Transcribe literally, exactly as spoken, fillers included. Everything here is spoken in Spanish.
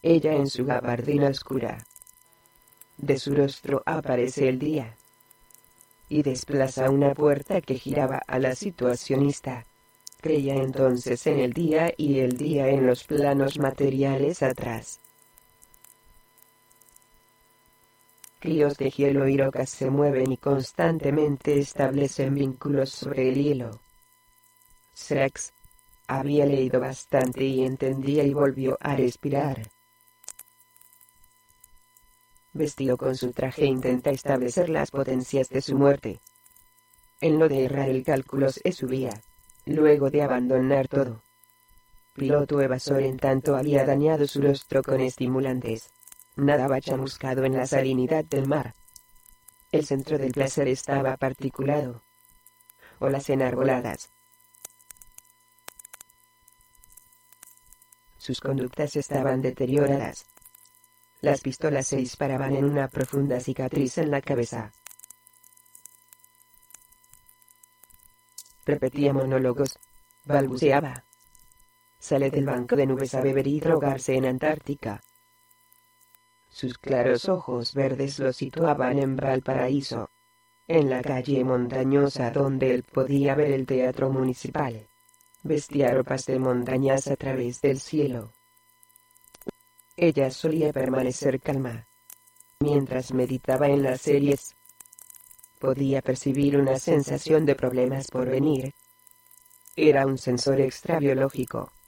ella en su gabardina oscura. De su rostro aparece el día. Y desplaza una puerta que giraba a la situacionista. Creía entonces en el día y el día en los planos materiales atrás. Ríos de hielo y rocas se mueven y constantemente establecen vínculos sobre el hielo. Srax había leído bastante y entendía y volvió a respirar. Vestido con su traje intenta establecer las potencias de su muerte. En lo de errar el cálculo se subía, luego de abandonar todo. Piloto evasor en tanto había dañado su rostro con estimulantes. Nadaba chamuscado en la salinidad del mar. El centro del placer estaba particulado. Olas enarboladas. Sus conductas estaban deterioradas. Las pistolas se disparaban en una profunda cicatriz en la cabeza. Repetía monólogos. Balbuceaba. Sale del banco de nubes a beber y drogarse en Antártica. Sus claros ojos verdes lo situaban en Valparaíso, en la calle montañosa donde él podía ver el teatro municipal. Vestía ropas de montañas a través del cielo. Ella solía permanecer calma. Mientras meditaba en las series, podía percibir una sensación de problemas por venir. Era un sensor extrabiológico.